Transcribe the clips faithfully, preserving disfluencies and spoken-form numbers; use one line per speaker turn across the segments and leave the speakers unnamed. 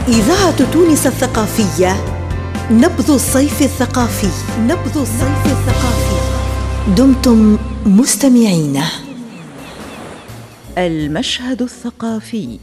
إذاعة تونس الثقافية، نبض الصيف الثقافي، نبض الصيف الثقافي. دمتم مستمعين.
المشهد الثقافي.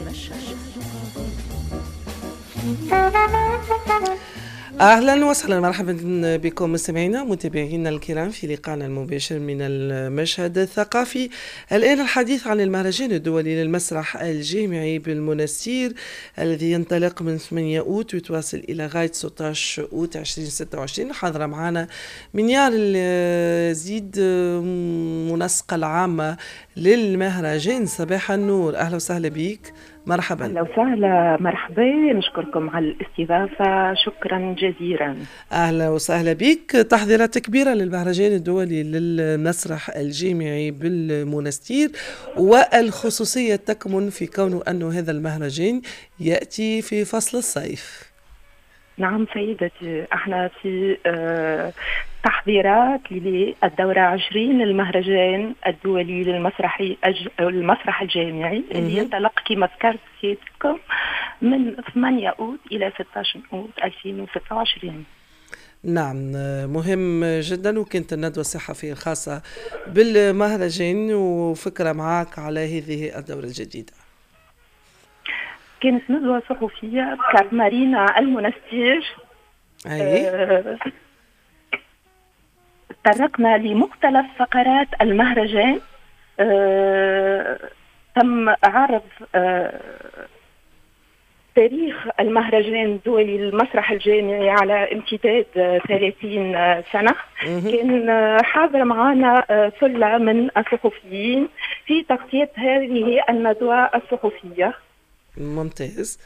أهلا وسهلا، مرحبا بكم مستمعينا متابعينا الكرام في لقائنا المباشر من المشهد الثقافي. الآن الحديث عن المهرجان الدولي للمسرح الجامعي بالمنستير الذي ينطلق من ثمانية أوت ويتواصل إلى غاية ستة عشر أوت ألفين وستة وعشرين. حاضرة معنا منيار الزيد، منسقة العامة للمهرجان. صباح النور، أهلا وسهلا بك. مرحبا.
أهلا وسهلا، مرحبا، نشكركم على الاستضافة، شكرا جزيلا.
أهلا وسهلا بك. تحضيرات كبيرة للمهرجان الدولي للمسرح الجامعي بالمنستير، والخصوصية تكمن في كونه أنه هذا المهرجان يأتي في فصل الصيف.
نعم سيدتي، احنا في اه تحضيرات للدورة عشرين للمهرجان الدولي للمسرح الج... المسرح الجامعي اللي ينطلق كما ذكرت سيادتكم من ثمانية أوت إلى ستة عشر أوت ألفين وستة وعشرين.
نعم، مهم جدا. وكانت الندوة الصحفية الخاصة بالمهرجان وفكرة معك على هذه الدورة الجديدة.
كانت ندوة صحفية كانت مارينا المنستير.
أي
أه... تطرقنا لمختلف فقرات المهرجان. أه... تم عرض أه... تاريخ المهرجان الدولي للمسرح الجامعي على امتداد ثلاثين سنة. كان حاضر معنا ثلة من الصحفيين في تغطية هذه الندوة الصحفية.
ممتاز.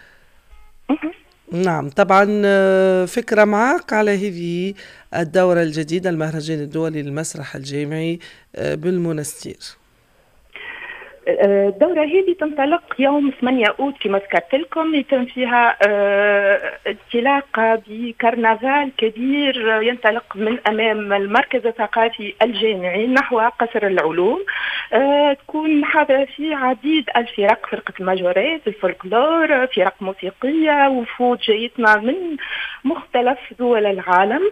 نعم، طبعا فكرة معك على هذه الدورة الجديدة المهرجان الدولي للمسرح الجامعي بالمنستير.
الدورة هذه تنطلق يوم ثمانية أوت كما ذكرت لكم، يتم فيها انطلاقة بكرنفال كبير ينطلق من أمام المركز الثقافي الجامعي نحو قصر العلوم. تكون حاضرة فيه عديد الفرق، فرقة الماجورات، الفولكلور، فرق موسيقية، وفود جايتنا من مختلف دول العالم.